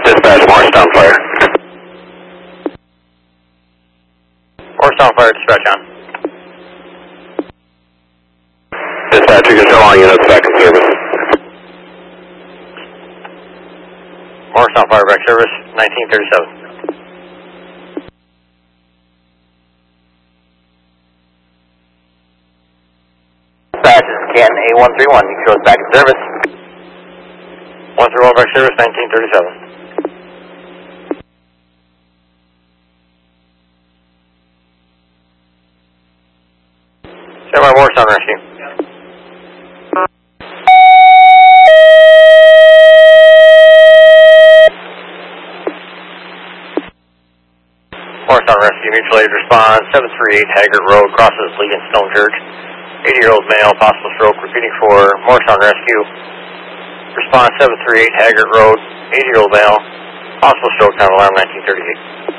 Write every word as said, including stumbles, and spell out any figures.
Dispatch, Morristown Fire. Morristown Fire, dispatch on. Dispatch, you can show all units back in service. Morristown Fire, back service, nineteen thirty-seven. Dispatch, this is Canton A one three one, you can show us back in service. one three one, back service, nineteen thirty-seven. Stand by, Morristown Rescue. Morristown Rescue, mutual aid response, seven three eight Haggard Road, crosses Lee and Stone Church. eighty-year-old male, possible stroke, repeating for Morristown Rescue. Response seven three eight Haggard Road, eighty-year-old male, possible stroke, time alarm nineteen thirty-eight.